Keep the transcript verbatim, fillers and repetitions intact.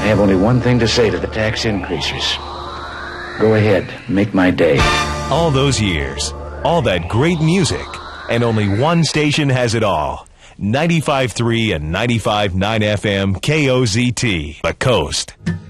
I have only one thing to say to the tax increasers. Go ahead, make my day. All those years, all that great music, and only one station has it all. ninety-five point three and ninety-five point nine F M K O Z T, The Coast.